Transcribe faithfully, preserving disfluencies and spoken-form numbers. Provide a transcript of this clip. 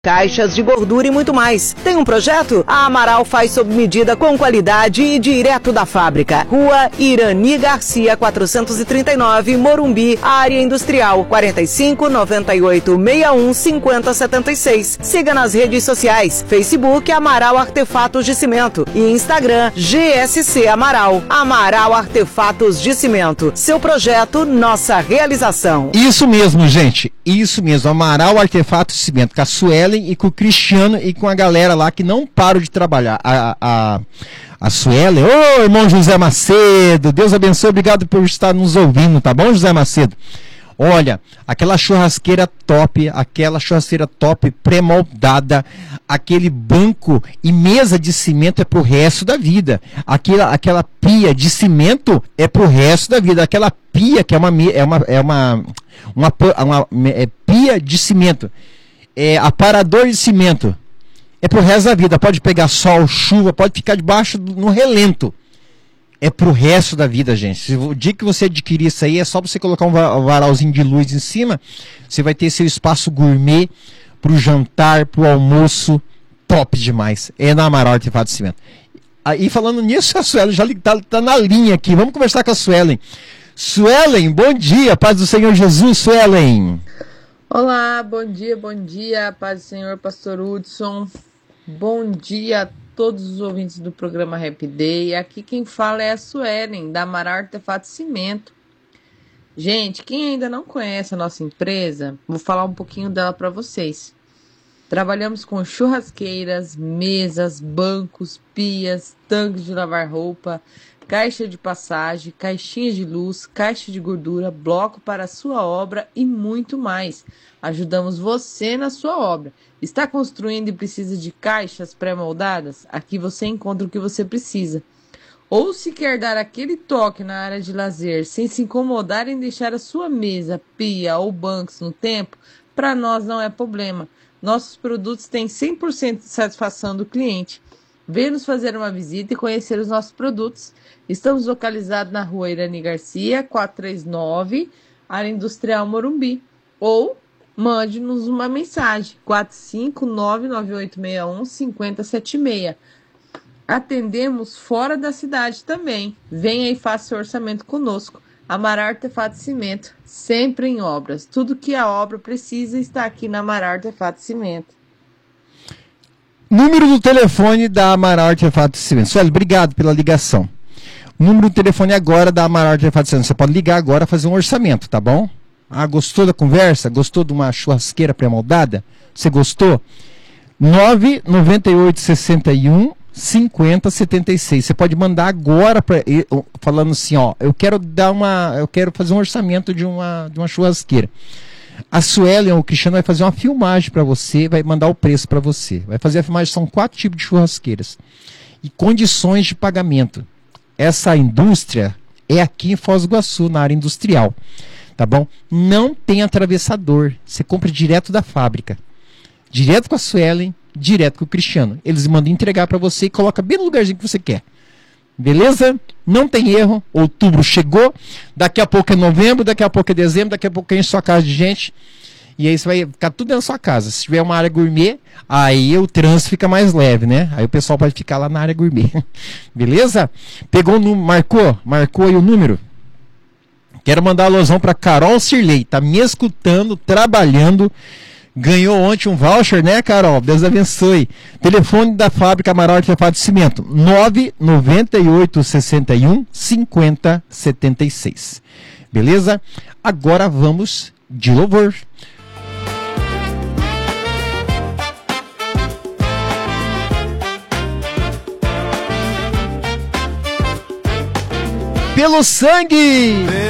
caixas de gordura e muito mais. Tem um projeto? A Amaral faz sob medida com qualidade e direto da fábrica. Rua Irani Garcia, quatrocentos e trinta e nove, Morumbi, área industrial, quarenta e cinco, noventa e oito, sessenta e um, cinquenta, setenta e seis. Siga nas redes sociais, Facebook Amaral Artefatos de Cimento e Instagram G S C Amaral. Amaral Artefatos de Cimento. Seu projeto, nossa realização. Isso mesmo, gente. Isso mesmo. Amaral Artefatos de Cimento. Com a Suelen e com o Cristiano e com a galera lá que não param de trabalhar. A, a, a Suelen, ô irmão José Macedo, Deus abençoe, obrigado por estar nos ouvindo, tá bom, José Macedo? Olha, aquela churrasqueira top, aquela churrasqueira top pré-moldada, aquele banco e mesa de cimento é pro resto da vida. Aquela, aquela pia de cimento é pro resto da vida. Aquela pia que é uma, é uma, é uma, uma, uma, uma é pia de cimento. É, aparador de cimento é pro resto da vida, pode pegar sol, chuva, pode ficar debaixo do, no relento, é pro resto da vida, gente. Se o dia que você adquirir isso aí, é só você colocar um varalzinho de luz em cima, você vai ter seu espaço gourmet pro jantar, pro almoço, top demais, é na Amaral Artefatos de Cimento. Aí falando nisso, a Suelen já tá, tá na linha aqui, vamos conversar com a Suelen. Suelen, bom dia, paz do Senhor Jesus, Suelen. Olá, bom dia, bom dia, paz do Senhor, pastor Hudson. Bom dia a todos os ouvintes do programa Happy Day. Aqui quem fala é a Suelen, da Amaral Artefatos de Cimento. Gente, quem ainda não conhece a nossa empresa, vou falar um pouquinho dela para vocês. Trabalhamos com churrasqueiras, mesas, bancos, pias, tanques de lavar roupa, caixa de passagem, caixinha de luz, caixa de gordura, bloco para a sua obra e muito mais. Ajudamos você na sua obra. Está construindo e precisa de caixas pré-moldadas? Aqui você encontra o que você precisa. Ou se quer dar aquele toque na área de lazer, sem se incomodar em deixar a sua mesa, pia ou bancos no tempo, para nós não é problema. Nossos produtos têm cem por cento de satisfação do cliente. Venha nos fazer uma visita e conhecer os nossos produtos. Estamos localizados na rua Irani Garcia, quatrocentos e trinta e nove, área industrial Morumbi. Ou mande-nos uma mensagem, quatro cinco nove, nove oito seis um, cinco zero sete seis. Atendemos fora da cidade também. Venha e faça seu orçamento conosco. Amaral Artefatos de Cimento, sempre em obras. Tudo que a obra precisa está aqui na Amaral Artefatos de Cimento. Número do telefone da Amaral Artefatos de Cimento. Sueli, obrigado pela ligação. Número do telefone agora da Amaral Artefatos de Cimento. Você pode ligar agora e fazer um orçamento, tá bom? Ah, gostou da conversa? Gostou de uma churrasqueira pré-moldada? Você gostou? nove nove oito, seis um, cinco zero sete seis. Você pode mandar agora pra, falando assim, ó, eu quero dar uma, eu quero fazer um orçamento de uma, de uma churrasqueira. A Suelen, o Cristiano, vai fazer uma filmagem para você, vai mandar o preço para você. Vai fazer a filmagem, são quatro tipos de churrasqueiras. E condições de pagamento. Essa indústria é aqui em Foz do Iguaçu, na área industrial. Tá bom? Não tem atravessador. Você compra direto da fábrica. Direto com a Suelen, direto com o Cristiano. Eles mandam entregar para você e coloca bem no lugarzinho que você quer. Beleza? Não tem erro. Outubro chegou. Daqui a pouco é novembro, daqui a pouco é dezembro, daqui a pouco é em sua casa de gente. E aí você vai ficar tudo na sua casa. Se tiver uma área gourmet, aí o trânsito fica mais leve, né? Aí o pessoal pode ficar lá na área gourmet. Beleza? Pegou o número, marcou? Marcou aí o número? Quero mandar alusão para Carol Cirlei. Tá me escutando, trabalhando. Ganhou ontem um voucher, né, Carol? Deus abençoe. Telefone da fábrica Amaral Artefatos de Cimento. nove nove oito, seis um, cinco zero sete seis. Beleza? Agora vamos de louvor. Pelo sangue